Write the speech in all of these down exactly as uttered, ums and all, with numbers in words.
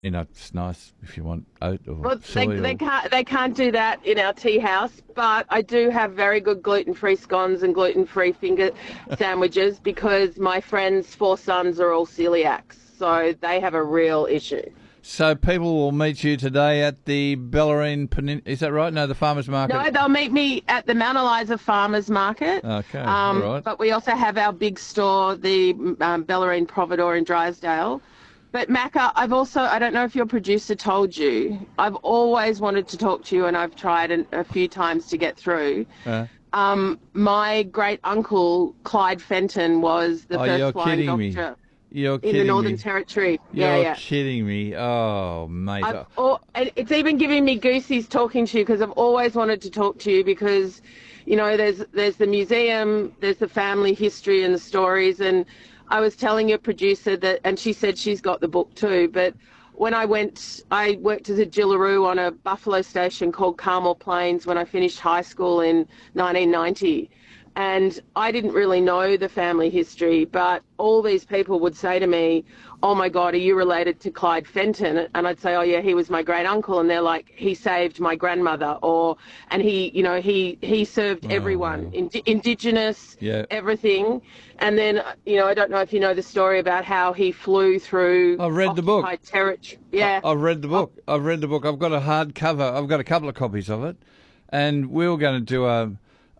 You know, it's nice if you want oat or Well, they, soy they or... can't they can't do that in our tea house, but I do have very good gluten-free scones and gluten-free finger sandwiches because my friends' four sons are all celiacs, so they have a real issue. So people will meet you today at the Bellarine Penin... Is that right? No, the farmers market. No, they'll meet me at the Mount Eliza Farmers Market. Okay, all Um, right. but we also have our big store, the um, Bellarine Providore in Drysdale. But Macca, I've also, I don't know if your producer told you, I've always wanted to talk to you and I've tried an, a few times to get through. Uh, Um, my great uncle, Clyde Fenton, was the oh, first you're flying kidding me. doctor You're in the kidding Northern me. Territory. Yeah, You're yeah. kidding me. Oh, mate. I've, or, and it's even giving me goosies talking to you because I've always wanted to talk to you because, you know, there's there's the museum, there's the family history and the stories. And I was telling your producer that, and she said she's got the book too. But when I went, I worked as a Jillaroo on a buffalo station called Carmel Plains when I finished high school in nineteen ninety. And I didn't really know the family history, but all these people would say to me, "Oh my God, are you related to Clyde Fenton?" And I'd say, "Oh yeah, he was my great uncle." And they're like, "He saved my grandmother," or, and he, you know, he, he served everyone, Oh, Indi- indigenous, yeah. everything. And then, you know, I don't know if you know the story about how he flew through I've read the book. occupied territory. I- Yeah. I've read the book. I've read the book. I've got a hardcover. I've got a couple of copies of it. And we were going to do a...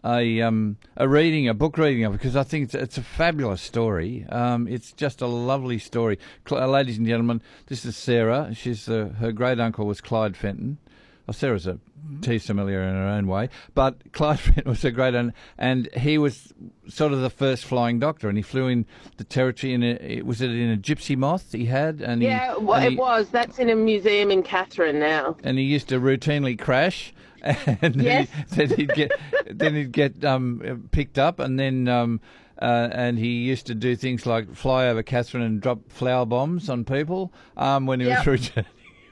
a um a reading, a book reading of it, because I think it's, it's a fabulous story. Um, it's just a lovely story. Cl- uh, ladies and gentlemen, this is Sarah. She's uh, her great uncle was Clyde Fenton. Oh, Sarah's a tea sommelier in her own way, but Clyde Fenton was a great un- and he was sort of the first flying doctor, and he flew in the territory in a, it was it in a gypsy moth he had, and Yeah, he well, and it he, was. That's in a museum in Catherine now. and he used to routinely crash, and then, Yes. he, then he'd get then he'd get um, picked up, and then um, uh, and he used to do things like fly over Catherine and drop flower bombs on people um, when he Yep. was returning.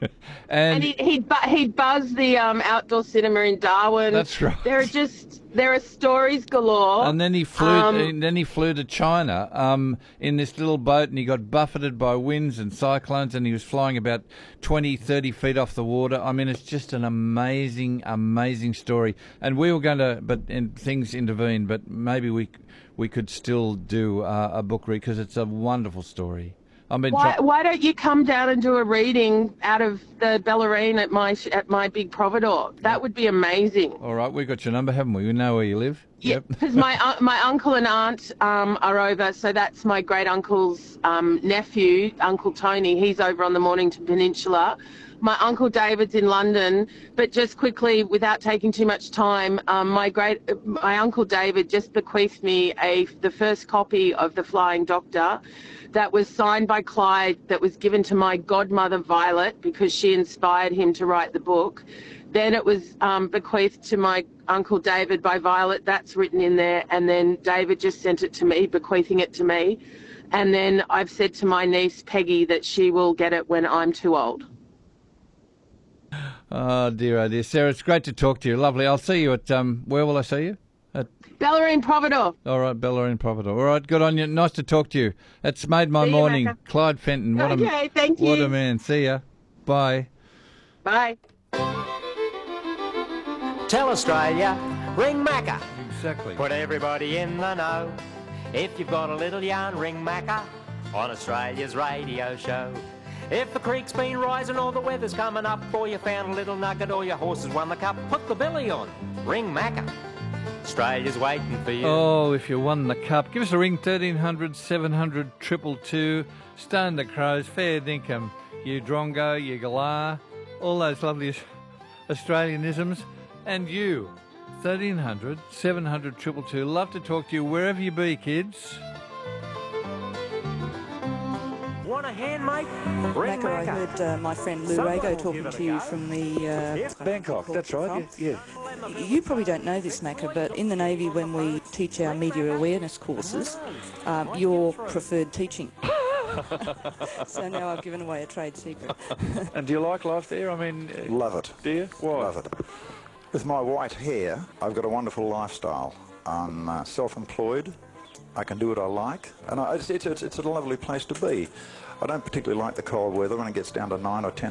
And and he he'd, bu- he'd buzz the um, outdoor cinema in Darwin. That's right. There are just there are stories galore. And then he flew. Um, and then he flew to China um, in this little boat, and he got buffeted by winds and cyclones, and he was flying about twenty, thirty feet off the water. I mean, it's just an amazing, amazing story. And we were going to, but and things intervened. But maybe we we could still do uh, a book read because it's a wonderful story. I mean, why try- why don't you come down and do a reading out of the Bellarine at my sh- at my big Providore? That would be amazing. all right, we got your number, haven't we? We know where you live. Yeah, Yep. because my uh, my uncle and aunt um, are over, so that's my great uncle's um, nephew, Uncle Tony. He's over on the Mornington Peninsula. My uncle David's in London, but just quickly, without taking too much time, um, my great my uncle David just bequeathed me a the first copy of The Flying Doctor, that was signed by Clyde, that was given to my godmother Violet because she inspired him to write the book. Then it was um, bequeathed to my uncle David by Violet. That's written in there. And then David just sent it to me, bequeathing it to me. And then I've said to my niece Peggy that she will get it when I'm too old. Oh dear, oh dear, Sarah, it's great to talk to you. Lovely. I'll see you at um. Where will I see you? At Bellarine Providore. All right, Bellarine Providore. All right, good on you. Nice to talk to you. It's made my See you, morning. Macca. Clyde Fenton. What Okay, a thank what you. a man. See ya. Bye. Bye. Tell Australia, ring Macca. Exactly. Put everybody in the know. If you've got a little yarn, ring Macca on Australia's radio show. If the creek's been rising or the weather's coming up, or you found a little nugget or your horse has won the cup, put the billy on. Ring Macca. Australia's waiting for you. Oh, if you won the cup, give us a ring. Thirteen hundred seven hundred triple two. Stone the Crows, fair dinkum. You Drongo, you Galah, all those lovely Australianisms, and you. Thirteen hundred seven hundred triple two. Love to talk to you wherever you be, kids. Want a hand, mate? Ring Macca, I Macca. heard uh, my friend Lou Someone Rago will talking give it a to you go. from the... Uh, Bangkok, that's right, yeah. yeah. You probably don't know this, Macca, but in the Navy when we teach our media awareness courses, um, you're preferred teaching. So now I've given away a trade secret. And do you like life there? I mean... uh, Love it. Do you? Why? Love it. With my white hair, I've got a wonderful lifestyle. I'm uh, self-employed. I can do what I like, and I, it's, it's, it's a lovely place to be. I don't particularly like the cold weather when it gets down to nine or ten